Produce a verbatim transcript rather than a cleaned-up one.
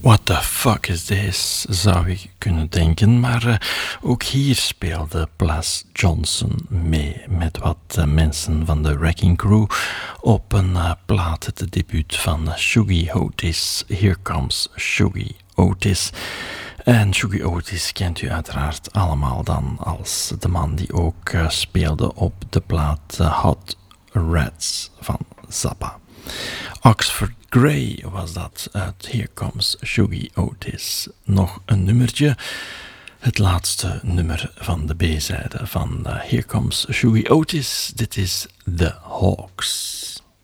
What the fuck is this, zou ik kunnen denken, maar uh, ook hier speelde Plas Johnson mee met wat uh, mensen van de Wrecking Crew op een uh, plaat, het debuut van Shuggie Otis. Here Comes Shuggie Otis. En Shuggie Otis kent u uiteraard allemaal dan als de man die ook uh, speelde op de plaat uh, Hot Rats van Zappa. Oxford Grey was dat uit Here Comes Shuggie Otis. Nog een nummertje. Het laatste nummer van de B-zijde van uh, Here Comes Shuggie Otis. Dit is The Hawks.